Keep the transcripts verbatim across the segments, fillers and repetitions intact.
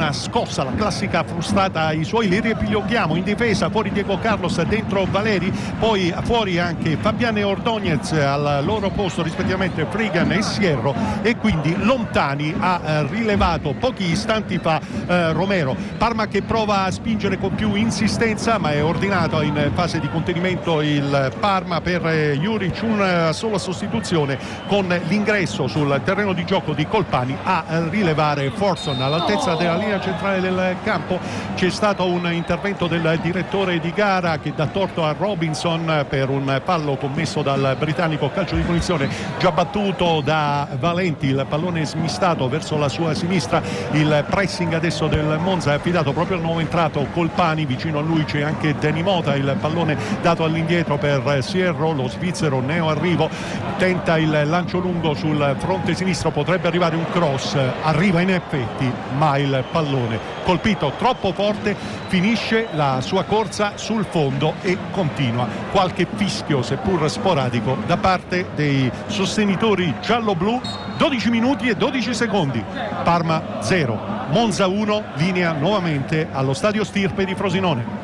una scossa, la classica frustata ai suoi, li riepiloghiamo in difesa, fuori Diego Carlos, dentro Valeri, poi fuori anche Fabián e Ordóñez, al loro posto rispettivamente Frigan e Sierro, e quindi Lontani ha eh, rilevato pochi istanti fa eh, Romero. Parma che prova a spingere con più insistenza, ma è ordinato in fase di contenimento il Parma per eh, Juric, una sola sostituzione con l'ingresso sul terreno di gioco di Colpani a eh, rilevare Forson all'altezza della linea centrale del campo. C'è stato un intervento del direttore di gara che dà torto a Robinson per un fallo commesso dal britannico, calcio di punizione già battuto da Valenti, il pallone smistato verso la sua sinistra. Il pressing adesso del Monza è affidato proprio al nuovo entrato Colpani, vicino a lui c'è anche Deni Mota, il pallone dato all'indietro per Sierro, lo svizzero neo arrivo tenta il lancio lungo sul fronte sinistro, potrebbe arrivare un cross, arriva in effetti, ma il pallone colpito troppo forte finisce la sua corsa sul fondo e continua. Qualche fischio seppur sporadico da parte dei sostenitori giallo-blu. Dodici minuti e dodici secondi, Parma zero, Monza uno, linea nuovamente allo stadio Stirpe di Frosinone.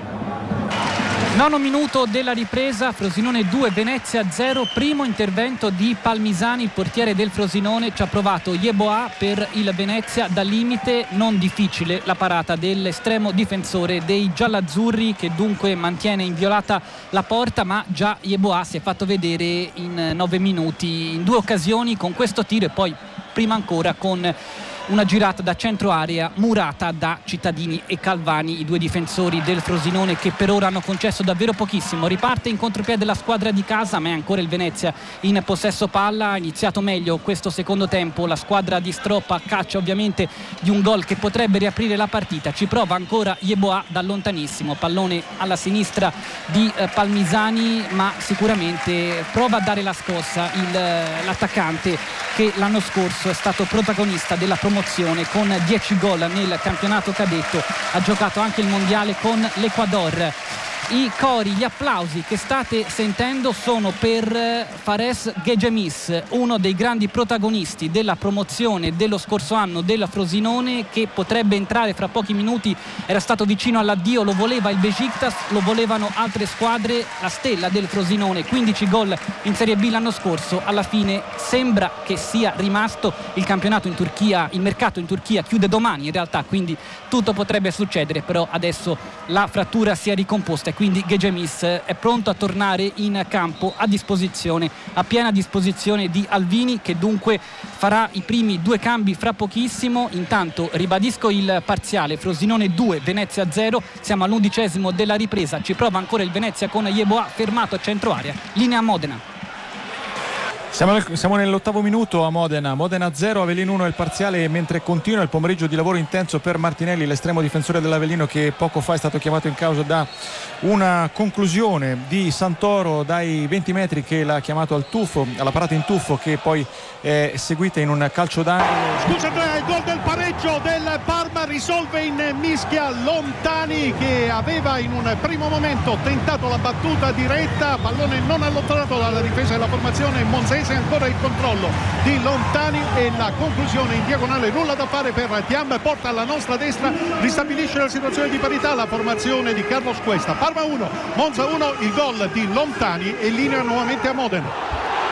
Nono minuto della ripresa, Frosinone due, Venezia zero. Primo intervento di Palmisani, il portiere del Frosinone. Ci ha provato Yeboah per il Venezia dal limite, non difficile la parata dell'estremo difensore dei giallazzurri, che dunque mantiene inviolata la porta, ma già Yeboah si è fatto vedere in nove minuti in due occasioni con questo tiro, e poi prima ancora con una girata da centro area murata da Cittadini e Calvani, i due difensori del Frosinone che per ora hanno concesso davvero pochissimo. Riparte in contropiede la squadra di casa, ma è ancora il Venezia in possesso palla. Ha iniziato meglio questo secondo tempo la squadra di Stroppa, caccia ovviamente di un gol che potrebbe riaprire la partita. Ci prova ancora Yeboah da lontanissimo, pallone alla sinistra di eh, Palmisani, ma sicuramente prova a dare la scossa il, l'attaccante che l'anno scorso è stato protagonista della promozione con dieci gol nel campionato cadetto, ha giocato anche il mondiale con l'Ecuador. I cori, gli applausi che state sentendo sono per Fares Gegemis, uno dei grandi protagonisti della promozione dello scorso anno del Frosinone, che potrebbe entrare fra pochi minuti. Era stato vicino all'addio, lo voleva il Beşiktaş, lo volevano altre squadre. La stella del Frosinone, quindici gol in Serie B l'anno scorso, alla fine sembra che sia rimasto. Il campionato in Turchia, il mercato in Turchia chiude domani in realtà, quindi tutto potrebbe succedere, però adesso la frattura si è ricomposta, quindi Gegemis è pronto a tornare in campo, a disposizione, a piena disposizione di Alvini, che dunque farà i primi due cambi fra pochissimo. Intanto ribadisco il parziale: Frosinone due, Venezia zero. Siamo all'undicesimo della ripresa, ci prova ancora il Venezia con Yeboah fermato a centro area, linea Modena. Siamo, nel, siamo nell'ottavo minuto a Modena, Modena zero, Avellino uno è il parziale, mentre continua il pomeriggio di lavoro intenso per Martinelli, l'estremo difensore dell'Avellino, che poco fa è stato chiamato in causa da una conclusione di Santoro dai venti metri, che l'ha chiamato al tuffo, alla parata in tuffo, che poi è seguita in un calcio d'angolo. Scusa Andrea, il gol del pareggio del Parma risolve in mischia Lontani, che aveva in un primo momento tentato la battuta diretta, pallone non allontanato dalla difesa della formazione monzese. Ancora il controllo di Lontani e la conclusione in diagonale, nulla da fare per Thiam, porta alla nostra destra, ristabilisce la situazione di parità la formazione di Carlos Cuesta. Parma uno, Monza uno, il gol di Lontani e linea nuovamente a Modena.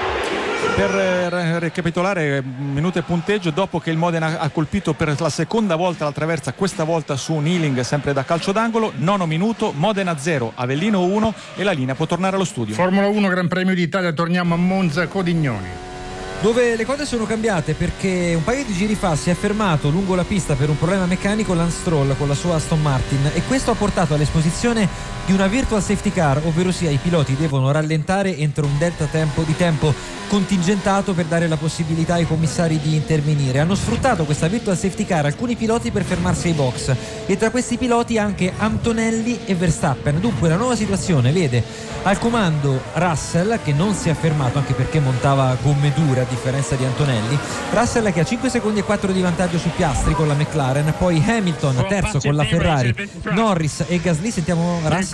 Per ricapitolare minuto e punteggio, dopo che il Modena ha colpito per la seconda volta la traversa, questa volta su un healing sempre da calcio d'angolo, nono minuto, Modena zero, Avellino uno, e la linea può tornare allo studio. Formula uno Gran Premio d'Italia, torniamo a Monza Codignoni, dove le cose sono cambiate, perché un paio di giri fa si è fermato lungo la pista per un problema meccanico Lance Stroll con la sua Aston Martin, e questo ha portato all'esposizione di una virtual safety car, ovvero sia i piloti devono rallentare entro un delta tempo di tempo contingentato per dare la possibilità ai commissari di intervenire. Hanno sfruttato questa virtual safety car alcuni piloti per fermarsi ai box, e tra questi piloti anche Antonelli e Verstappen. Dunque la nuova situazione vede al comando Russell, che non si è fermato anche perché montava gomme dure a differenza di Antonelli. Russell che ha cinque secondi e quattro di vantaggio su Piastri con la McLaren, poi Hamilton terzo con la Ferrari, Norris e Gasly. Sentiamo Russell.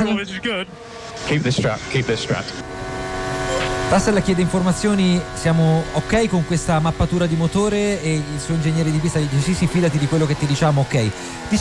Keep this strap, keep this strap. Russell chiede informazioni, siamo ok con questa mappatura di motore, e il suo ingegnere di pista dice sì sì, fidati di quello che ti diciamo, ok.